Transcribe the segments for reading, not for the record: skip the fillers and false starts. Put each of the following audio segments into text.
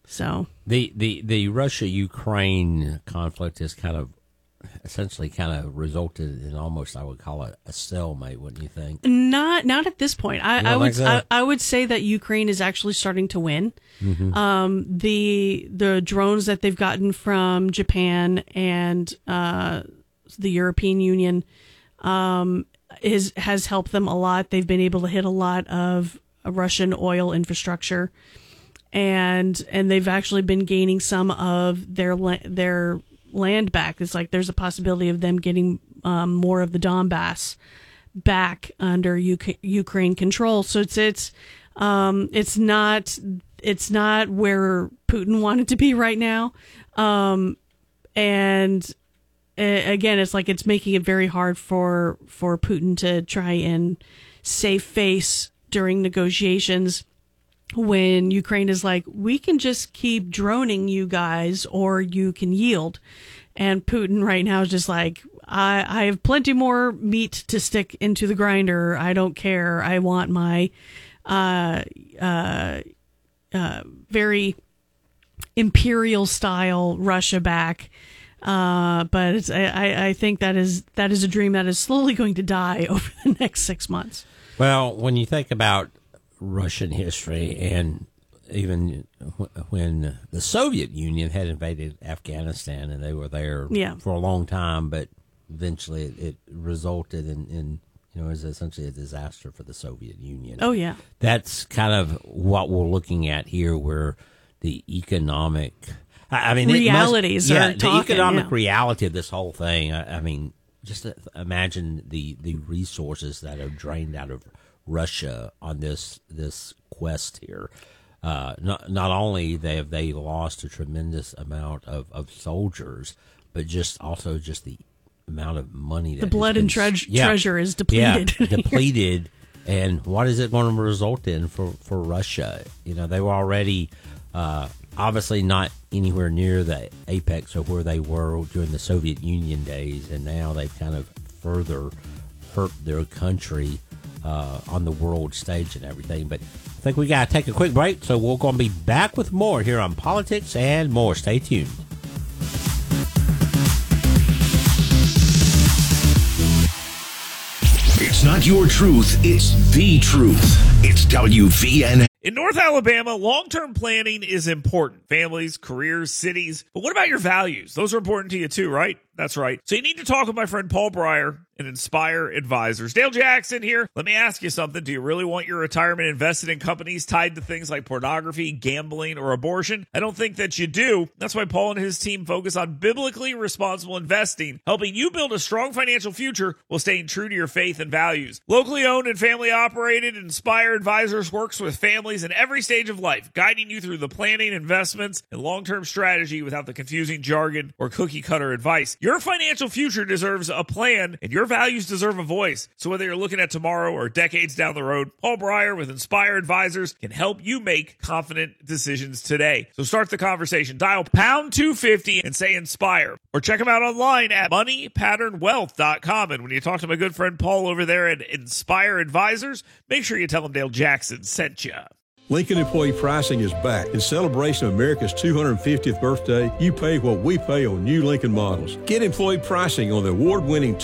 So the Russia-Ukraine conflict has essentially resulted in almost, I would call it, a stalemate, wouldn't you think? Not at this point. I would say that Ukraine is actually starting to win. Mm-hmm. The drones that they've gotten from Japan and the European Union has helped them a lot. They've been able to hit a lot of Russian oil infrastructure, and they've actually been gaining some of their land back. It's like there's a possibility of them getting more of the Donbass back under Ukraine control. So it's not where Putin wanted to be right now, and again, it's like it's making it very hard for Putin to try and save face during negotiations, when Ukraine is like, we can just keep droning you guys or you can yield. And Putin right now is just like, I have plenty more meat to stick into the grinder. I don't care. I want my very imperial style Russia back. But I think that is a dream that is slowly going to die over the next 6 months. Well, when you think about Russian history, and even when the Soviet Union had invaded Afghanistan, and they were there for a long time, but eventually it resulted in it was essentially a disaster for the Soviet Union. Oh, yeah. That's kind of what we're looking at here, where the economic... realities are talking. The economic reality of this whole thing. I mean, just imagine the resources that are drained out of Russia on this quest here. Not only have they lost a tremendous amount of soldiers, but just the amount of money. The blood and treasure is depleted. Yeah, depleted. And what is it going to result in for Russia? They were already obviously not anywhere near the apex of where they were during the Soviet Union days, and now they've kind of further hurt their country on the world stage and everything. But I think we got to take a quick break, so we're going to be back with more here on Politics and More. Stay tuned. It's not your truth, it's the truth. It's WVN. In North Alabama, long-term planning is important. Families, careers, cities. But what about your values? Those are important to you too, right? That's right. So you need to talk with my friend Paul Breyer and Inspire Advisors. Dale Jackson here. Let me ask you something. Do you really want your retirement invested in companies tied to things like pornography, gambling, or abortion? I don't think that you do. That's why Paul and his team focus on biblically responsible investing, helping you build a strong financial future while staying true to your faith and values. Locally owned and family operated, Inspire Advisors works with families in every stage of life, guiding you through the planning, investments, and long-term strategy without the confusing jargon or cookie-cutter advice. Your financial future deserves a plan, and your values deserve a voice. So whether you're looking at tomorrow or decades down the road, Paul Breyer with Inspire Advisors can help you make confident decisions today. So start the conversation. Dial pound 250 and say Inspire. Or check them out online at moneypatternwealth.com. And when you talk to my good friend Paul over there at Inspire Advisors, make sure you tell him Dale Jackson sent you. Lincoln Employee Pricing is back. In celebration of America's 250th birthday, you pay what we pay on new Lincoln models. Get employee pricing on the award-winning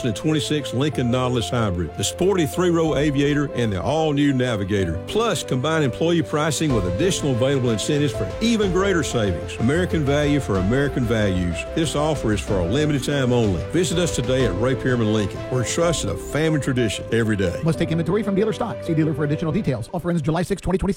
2026 Lincoln Nautilus Hybrid, the sporty 3-row Aviator, and the all-new Navigator. Plus, combine employee pricing with additional available incentives for even greater savings. American value for American values. This offer is for a limited time only. Visit us today at Ray Pearman Lincoln. We're trusted a family tradition every day. Must take inventory from dealer stock. See dealer for additional details. Offer ends July 6, 2026.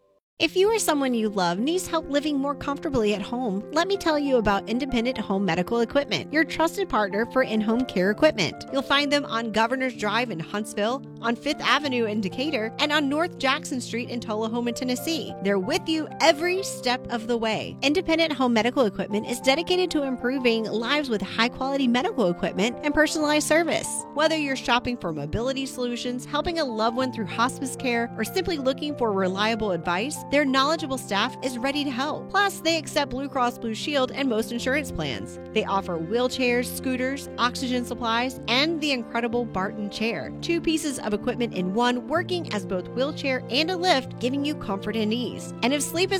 If you or someone you love needs help living more comfortably at home, let me tell you about Independent Home Medical Equipment, your trusted partner for in-home care equipment. You'll find them on Governor's Drive in Huntsville, on 5th Avenue in Decatur, and on North Jackson Street in Tullahoma, Tennessee. They're with you every step of the way. Independent Home Medical Equipment is dedicated to improving lives with high-quality medical equipment and personalized service. Whether you're shopping for mobility solutions, helping a loved one through hospice care, or simply looking for reliable advice, their knowledgeable staff is ready to help. Plus, they accept Blue Cross Blue Shield and most insurance plans. They offer wheelchairs, scooters, oxygen supplies, and the incredible Barton chair. 2 pieces of equipment in one, working as both wheelchair and a lift, giving you comfort and ease. And if sleep is